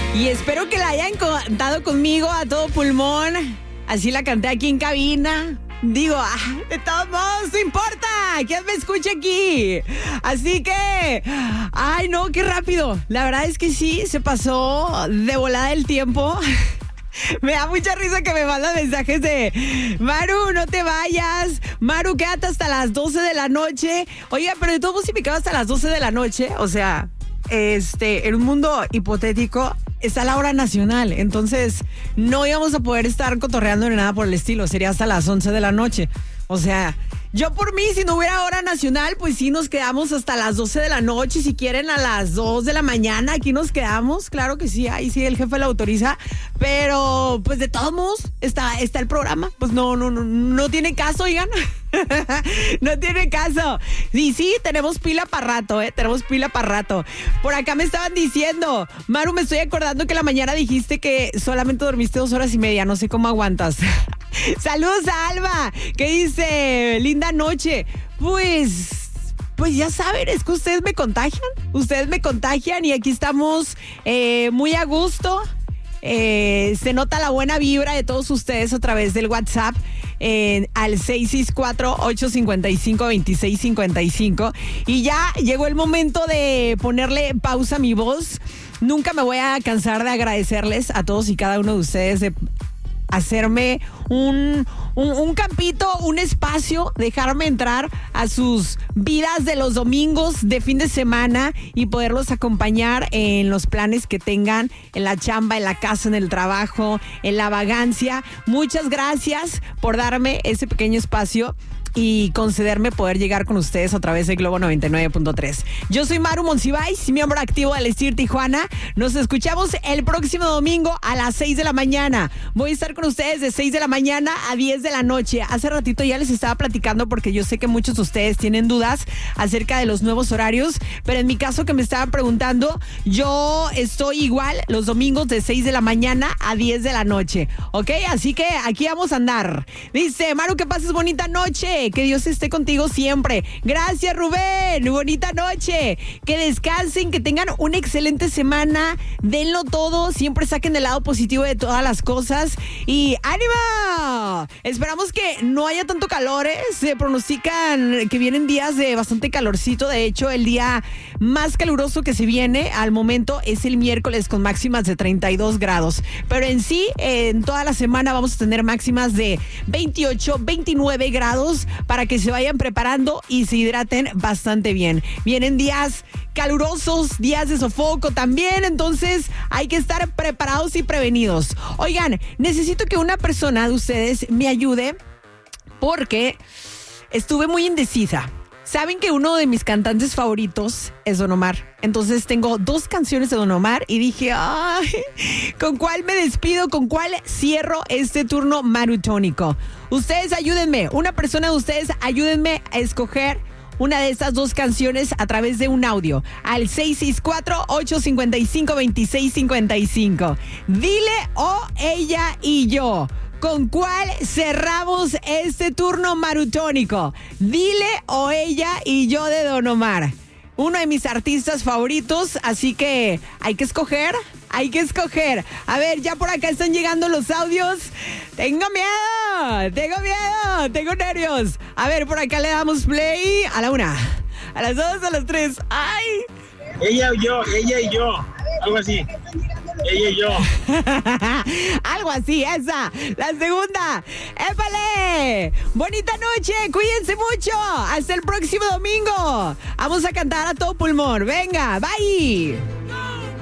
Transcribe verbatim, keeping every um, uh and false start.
Y espero que la hayan cantado conmigo a todo pulmón. Así la canté aquí en cabina. Digo, ah, de todos modos, no importa, ¿quién me escucha aquí? Así que, ay no, qué rápido. La verdad es que sí, se pasó de volada el tiempo. Me da mucha risa que me mandan mensajes de Maru, no te vayas. Maru, quédate hasta las doce de la noche. Oiga, pero de todos modos, si me quedo hasta las doce de la noche, o sea, este, en un mundo hipotético, está la hora nacional, entonces no íbamos a poder estar cotorreando ni nada por el estilo, sería hasta las once de la noche. O sea, yo por mí, si no hubiera hora nacional, pues sí nos quedamos hasta las doce de la noche. Si quieren a las dos de la mañana, aquí nos quedamos. Claro que sí, ahí sí el jefe lo autoriza. Pero, pues de todos modos, está, está el programa. Pues no, no, no, no tiene caso, oigan. No tiene caso. Y sí, tenemos pila para rato, ¿eh? Tenemos pila para rato. Por acá me estaban diciendo, Maru, me estoy acordando que la mañana dijiste que solamente dormiste dos horas y media. No sé cómo aguantas. Saludos a Alba, que dice, linda noche. Pues, pues ya saben, es que ustedes me contagian. Ustedes me contagian y aquí estamos eh, muy a gusto. Eh, se nota la buena vibra de todos ustedes a través del WhatsApp eh, al seis seis cuatro, ocho cinco cinco, dos seis cinco cinco. Y ya llegó el momento de ponerle pausa a mi voz. Nunca me voy a cansar de agradecerles a todos y cada uno de ustedes de hacerme un, un, un campito, un espacio, dejarme entrar a sus vidas de los domingos de fin de semana y poderlos acompañar en los planes que tengan, en la chamba, en la casa, en el trabajo, en la vagancia. Muchas gracias por darme ese pequeño espacio y concederme poder llegar con ustedes a través de Globo noventa y nueve punto tres. Yo soy Maru Monsiváis, miembro activo del Estir Tijuana. Nos escuchamos el próximo domingo a las seis de la mañana. Voy a estar con ustedes de seis de la mañana a diez de la noche. Hace ratito ya les estaba platicando porque yo sé que muchos de ustedes tienen dudas acerca de los nuevos horarios, pero en mi caso que me estaban preguntando, yo estoy igual los domingos de seis de la mañana a diez de la noche, ¿ok? Así que aquí vamos a andar. Dice, Maru, que pases bonita noche. Que Dios esté contigo siempre. Gracias, Rubén. Bonita noche. Que descansen, que tengan una excelente semana. Denlo todo. Siempre saquen el lado positivo de todas las cosas. Y ¡ánimo! Esperamos que no haya tanto calor, ¿eh? Se pronostican que vienen días de bastante calorcito. De hecho, el día más caluroso que se viene al momento es el miércoles con máximas de treinta y dos grados. Pero en sí, en toda la semana vamos a tener máximas de veintiocho, veintinueve grados para que se vayan preparando y se hidraten bastante bien. Vienen días calurosos, días de sofoco también, entonces hay que estar preparados y prevenidos. Oigan, necesito que una persona de ustedes me ayude porque estuve muy indecisa. Saben que uno de mis cantantes favoritos es Don Omar. Entonces tengo dos canciones de Don Omar y dije, ay, ¿con cuál me despido? ¿Con cuál cierro este turno marutónico? Ustedes ayúdenme, una persona de ustedes ayúdenme a escoger una de estas dos canciones a través de un audio al seis seis cuatro, ocho cinco cinco, dos seis cinco cinco. Dile o ella y yo. ¿Con cuál cerramos este turno marutónico? Dile o ella y yo de Don Omar. Uno de mis artistas favoritos, así que hay que escoger, hay que escoger. A ver, ya por acá están llegando los audios. Tengo miedo, tengo miedo, tengo nervios. A ver, por acá le damos play a la una, a las dos, a las tres. ¡Ay! Ella y yo, ella y yo, algo así. Ella y yo. Algo así, esa. La segunda. ¡Épale! Bonita noche, cuídense mucho. Hasta el próximo domingo. Vamos a cantar a todo pulmón. Venga, bye.